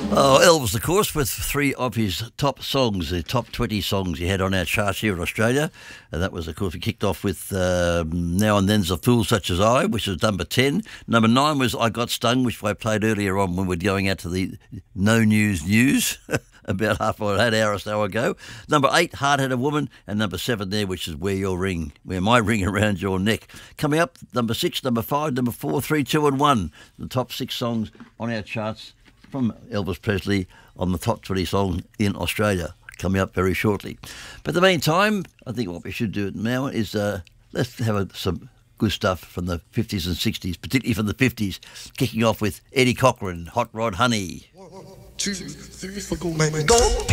Oh, Elvis, of course, with three of his top songs, the top 20 songs he had on our charts here in Australia. And that was, of course, we kicked off with Now and Then's A Fool Such As I, which was number 10. Number 9 was I Got Stung, which I played earlier on when we were going out to the No News about half an hour or so ago. Number 8, Hard Headed Woman, and number 7 there, which is Wear My Ring Around Your Neck. Coming up, number 6, number 5, number 4, 3, 2 and 1. The top 6 songs on our charts from Elvis Presley on the top 20 song in Australia, coming up very shortly. But in the meantime, I think what we should do now is let's have some good stuff from the 50s and 60s, particularly from the 50s, kicking off with Eddie Cochran, Hot Rod Honey. 1, 2, 3, 4, go, man, go.